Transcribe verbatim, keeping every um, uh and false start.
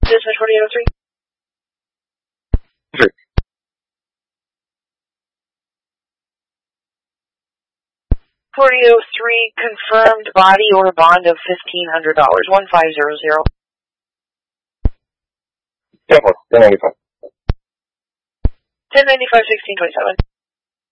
Dispatch forty-eight oh three. Sure. forty oh three, confirmed body or bond of fifteen hundred dollars, one five zero zero. ten ninety-five. ten ninety-five, sixteen twenty-seven.